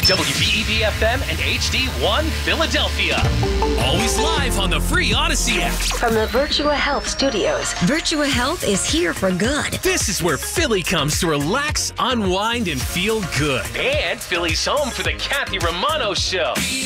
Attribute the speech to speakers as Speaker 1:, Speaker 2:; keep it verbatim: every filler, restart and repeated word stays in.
Speaker 1: W B E B F M and H D one Philadelphia.
Speaker 2: Always live on the free Odyssey app.
Speaker 3: From the Virtua Health Studios.
Speaker 4: Virtua Health is here for good.
Speaker 2: This is where Philly comes to relax, unwind, and feel good.
Speaker 1: And Philly's home for the Kathy Romano Show.